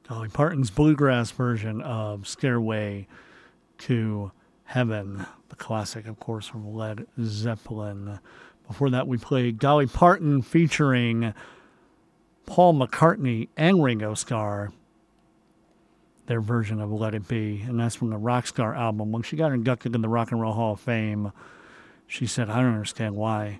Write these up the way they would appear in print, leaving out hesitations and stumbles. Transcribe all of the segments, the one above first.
Dolly Parton's bluegrass version of Stairway to Heaven, the classic, of course, from Led Zeppelin. Before that, we played Dolly Parton featuring Paul McCartney and Ringo Starr, their version of Let It Be, and that's from the Rockstar album. When she got inducted in the Rock and Roll Hall of Fame, she said, I don't understand why.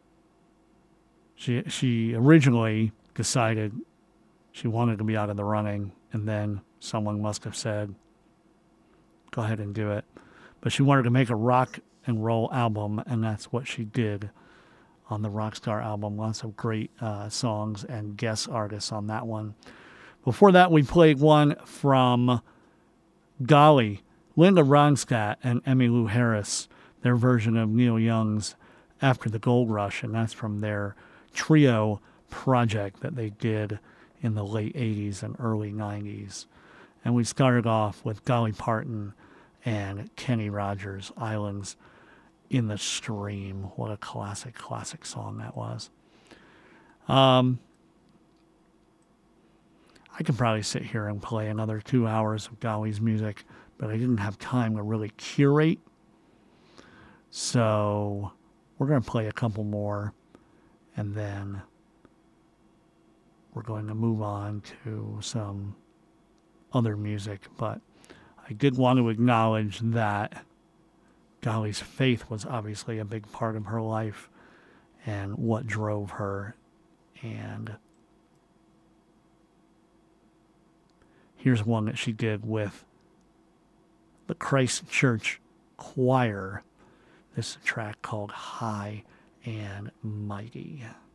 She originally decided she wanted to be out of the running, and then someone must have said, go ahead and do it. But she wanted to make a rock and roll album, and that's what she did on the Rockstar album. Lots of great songs and guest artists on that one. Before that, we played one from Dolly, Linda Ronstadt, and Emmylou Harris, their version of Neil Young's After the Gold Rush, and that's from their trio project that they did in the late 80s and early 90s. And we started off with Dolly Parton and Kenny Rogers, Islands in the Stream. What a classic, classic song that was. I could probably sit here and play another 2 hours of Dolly's music, but I didn't have time to really curate. So we're going to play a couple more, and then we're going to move on to some other music. But I did want to acknowledge that Dolly's faith was obviously a big part of her life and what drove her. And here's one that she did with the Christ Church Choir. This is a track called High and Mighty.